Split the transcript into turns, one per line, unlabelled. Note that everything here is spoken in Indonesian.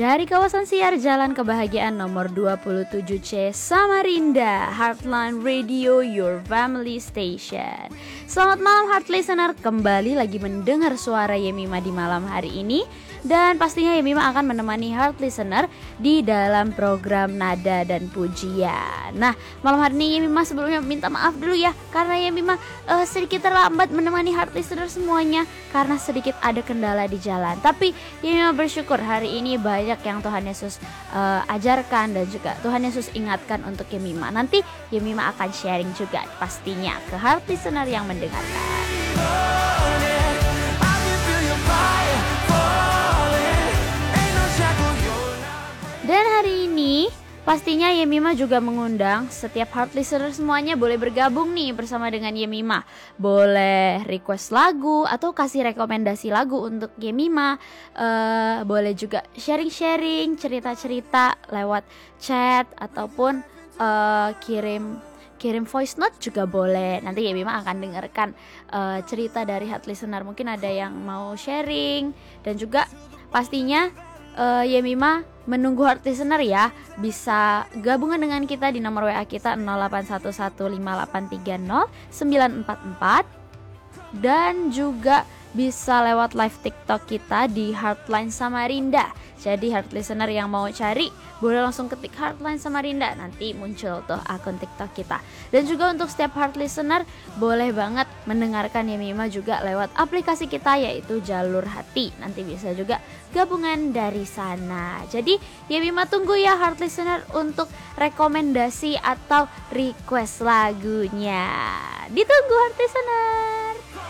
Dari kawasan siar Jalan Kebahagiaan nomor 27C Samarinda, Heartline Radio, your family station. Selamat malam Heart Listener, kembali lagi mendengar suara Yemima di malam hari ini. Dan pastinya Yemima akan menemani Heart Listener di dalam program Nada dan Pujian. Nah, malam hari ini Yemima sebelumnya minta maaf dulu ya, karena Yemima sedikit terlambat menemani Heart Listener semuanya karena sedikit ada kendala di jalan. Tapi Yemima bersyukur hari ini banyak yang Tuhan Yesus ajarkan dan juga Tuhan Yesus ingatkan untuk Yemima. Nanti Yemima akan sharing juga pastinya ke Heart Listener yang mendengarkan. Dan hari ini pastinya Yemima juga mengundang setiap Heart Listener semuanya boleh bergabung nih bersama dengan Yemima. Boleh request lagu atau kasih rekomendasi lagu untuk Yemima. Boleh juga sharing-sharing cerita-cerita lewat chat ataupun kirim voice note juga boleh. Nanti Yemima akan dengarkan cerita dari Heart Listener. Mungkin ada yang mau sharing dan juga pastinya Yemima menunggu Heart Listener ya. Bisa gabungan dengan kita di nomor WA kita 08115830944 dan juga bisa lewat live TikTok kita di Heartline Samarinda. Jadi Heart Listener yang mau cari boleh langsung ketik Heartline Samarinda, nanti muncul tuh akun TikTok kita. Dan juga untuk setiap Heart Listener boleh banget mendengarkan Yemima juga lewat aplikasi kita yaitu Jalur Hati. Nanti bisa juga gabungan dari sana. Jadi Yemima tunggu ya Heart Listener untuk rekomendasi atau request lagunya. Ditunggu Heart Listener.